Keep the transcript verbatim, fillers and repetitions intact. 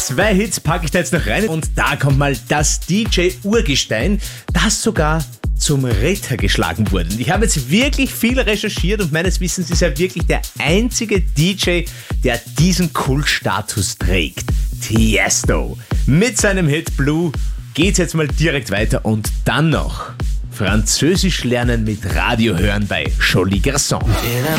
Zwei Hits packe ich da jetzt noch rein und da kommt mal das D J-Urgestein, das sogar zum Ritter geschlagen wurde. Ich habe jetzt wirklich viel recherchiert und meines Wissens ist er wirklich der einzige D J, der diesen Kultstatus trägt. Tiesto. Mit seinem Hit Blue geht's jetzt mal direkt weiter und dann noch Französisch lernen mit Radio hören bei Jolie Garçon.